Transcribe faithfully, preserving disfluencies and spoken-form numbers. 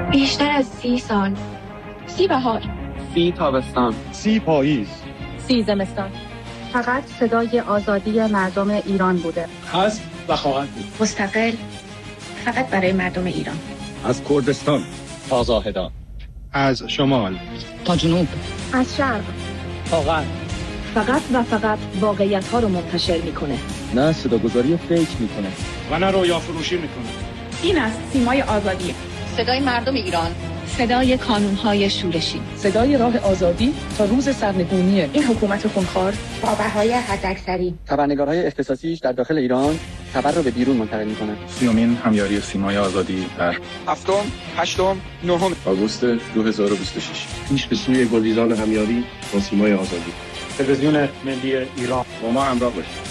بیشتر از سی سال. سی بهار، سی تابستان، سی پاییز، سی زمستان. فقط صدای آزادی مردم ایران بوده. هست و خواهد بود. مستقل، فقط برای مردم ایران. از کردستان تا زاهدان، از شمال تا جنوب، از شرق تا غرب. فقط و فقط واقعیت ها رو منتشر میکنه. نه صداگذاری فیک میکنه و نه رویا فروشی میکنه. این است سیمای آزادی، صدای مردم ایران، صدای کانونهای شورشی، صدای راه آزادی تا روز سرنگونی این حکومت خونخوار با بهای حداکثری. خبرنگارهای اختصاصیش در داخل ایران خبر رو به بیرون منتقل میکنن. سیومین همیاری سیمای آزادی در هفتم، هشتم، نهم آگوست دو هزار و بیست و شش. پیش به سوی گلریزان همیاری با سیمای آزادی. تلویزیون ملی ایران با ما همراه باشید.